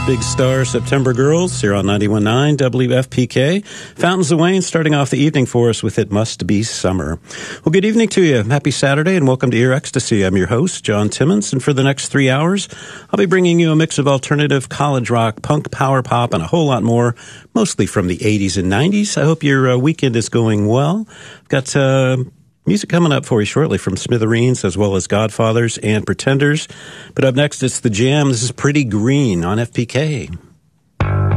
Big Star September Girls here on 91.9 WFPK. Fountains of Wayne starting off the evening for us with It Must Be Summer. Well, good evening to you. Happy Saturday and welcome to Ear Ecstasy. I'm your host, John Timmons, and for the next 3 hours, I'll be bringing you a mix of alternative, college rock, punk, power pop, and a whole lot more, mostly from the 80s and 90s. I hope your weekend is going well. I've got music coming up for you shortly from Smithereens, as well as Godfathers and Pretenders. But up next, it's The Jam. This is Pretty Green on FPK.